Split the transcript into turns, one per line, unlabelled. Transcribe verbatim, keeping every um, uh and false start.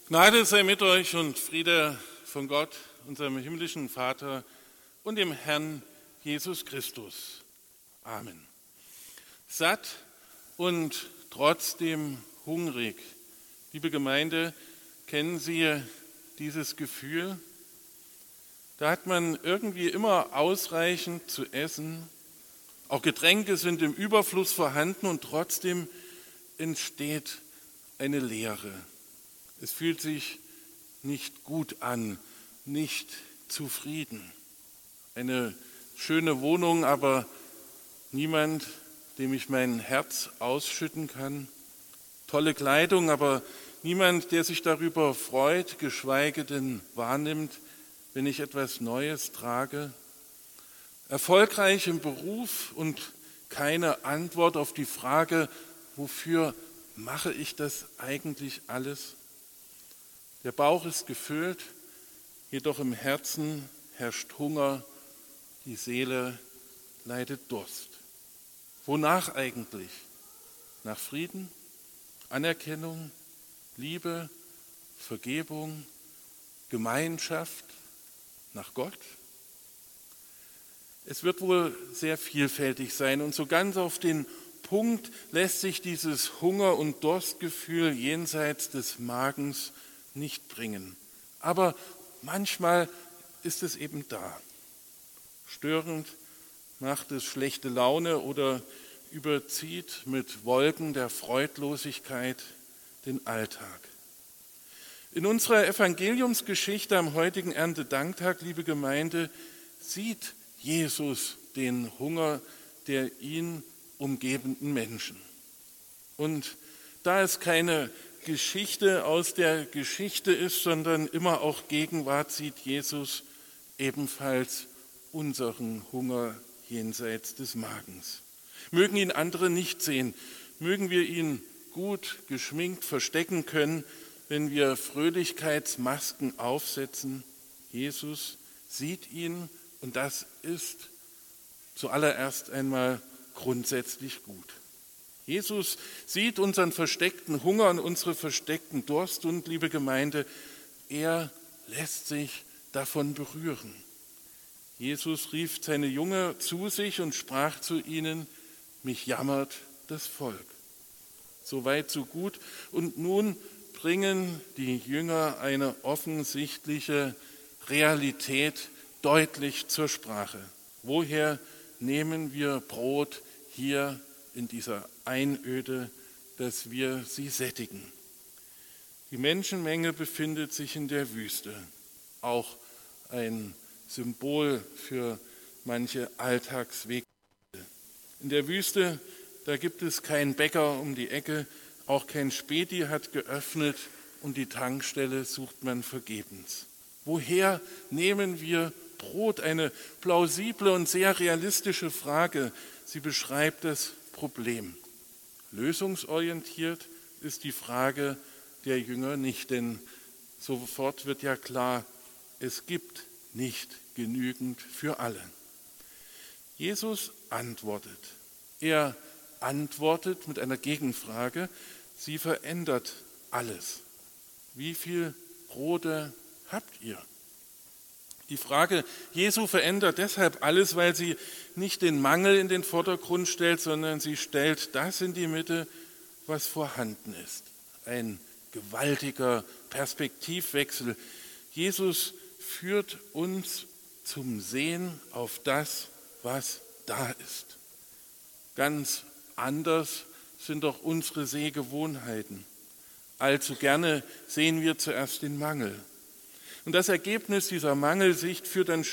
Gnade sei mit euch und Friede von Gott, unserem himmlischen Vater und dem Herrn Jesus Christus. Amen. Satt und trotzdem hungrig. Liebe Gemeinde, kennen Sie dieses Gefühl? Da hat man irgendwie immer ausreichend zu essen. Auch Getränke sind im Überfluss vorhanden und trotzdem entsteht eine Leere. Es fühlt sich nicht gut an, nicht zufrieden. Eine schöne Wohnung, aber niemand, dem ich mein Herz ausschütten kann. Tolle Kleidung, aber niemand, der sich darüber freut, geschweige denn wahrnimmt, wenn ich etwas Neues trage. Erfolgreich im Beruf und keine Antwort auf die Frage, wofür mache ich das eigentlich alles? Der Bauch ist gefüllt, jedoch im Herzen herrscht Hunger, die Seele leidet Durst. Wonach eigentlich? Nach Frieden, Anerkennung, Liebe, Vergebung, Gemeinschaft, nach Gott? Es wird wohl sehr vielfältig sein und so ganz auf den Punkt lässt sich dieses Hunger- und Durstgefühl jenseits des Magens nicht bringen. Aber manchmal ist es eben da. Störend macht es schlechte Laune oder überzieht mit Wolken der Freudlosigkeit den Alltag. In unserer Evangeliumsgeschichte am heutigen Erntedanktag, liebe Gemeinde, sieht Jesus den Hunger der ihn umgebenden Menschen. Und da es keine Geschichte aus der Geschichte ist, sondern immer auch Gegenwart, sieht Jesus ebenfalls unseren Hunger jenseits des Magens. Mögen ihn andere nicht sehen, mögen wir ihn gut geschminkt verstecken können, wenn wir Fröhlichkeitsmasken aufsetzen. Jesus sieht ihn und das ist zuallererst einmal grundsätzlich gut. Jesus sieht unseren versteckten Hunger und unsere versteckten Durst und, liebe Gemeinde, er lässt sich davon berühren. Jesus rief seine Jünger zu sich und sprach zu ihnen: Mich jammert das Volk. So weit, so gut. Und nun bringen die Jünger eine offensichtliche Realität deutlich zur Sprache. Woher nehmen wir Brot hier in dieser Einöde, dass wir sie sättigen? Die Menschenmenge befindet sich in der Wüste, auch ein Symbol für manche Alltagswege. In der Wüste, da gibt es keinen Bäcker um die Ecke, auch kein Späti hat geöffnet und die Tankstelle sucht man vergebens. Woher nehmen wir Brot? Eine plausible und sehr realistische Frage. Sie beschreibt das Problem. Lösungsorientiert ist die Frage der Jünger nicht, denn sofort wird ja klar, es gibt nicht genügend für alle. Jesus antwortet. Er antwortet mit einer Gegenfrage. Sie verändert alles. Wie viel Brote habt ihr? Die Frage Jesu verändert deshalb alles, weil sie nicht den Mangel in den Vordergrund stellt, sondern sie stellt das in die Mitte, was vorhanden ist. Ein gewaltiger Perspektivwechsel. Jesus führt uns zum Sehen auf das, was da ist. Ganz anders sind doch unsere Sehgewohnheiten. Allzu gerne sehen wir zuerst den Mangel. Und das Ergebnis dieser Mangelsicht führt dann